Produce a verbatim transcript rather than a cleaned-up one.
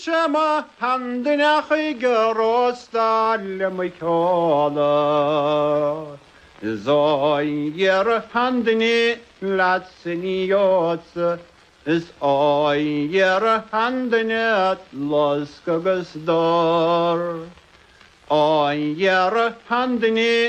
Shema handnach gerostal mikala. Zoi yer handni latsiniot. Is oi yer handnet loskagasdor. Oi yer handni